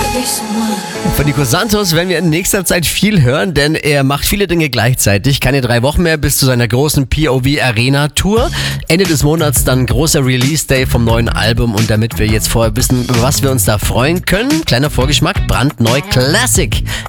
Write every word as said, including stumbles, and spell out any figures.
Von Nico Santos werden wir in nächster Zeit viel hören, denn er macht viele Dinge gleichzeitig. Keine drei Wochen mehr bis zu seiner großen P O V Arena Tour. Ende des Monats dann großer Release Day vom neuen Album, und damit wir jetzt vorher wissen, über was wir uns da freuen können, kleiner Vorgeschmack, brandneu Classic